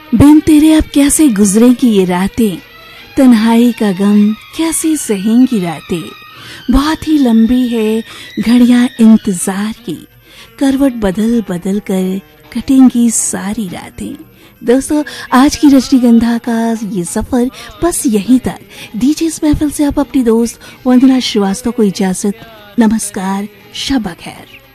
बिन तेरे अब कैसे गुजरेगी ये रातें, तन्हाई का गम कैसे सहेंगी रातें। बहुत ही लंबी है घड़ियां इंतजार की, करवट बदल बदल कर कटेंगी सारी रातें। दोस्तों, आज की रजनीगंधा का ये सफर बस यहीं तक। दीजिए इस महफिल से आप अपनी दोस्त वंदना श्रीवास्तव को इजाजत। नमस्कार, शब खैर।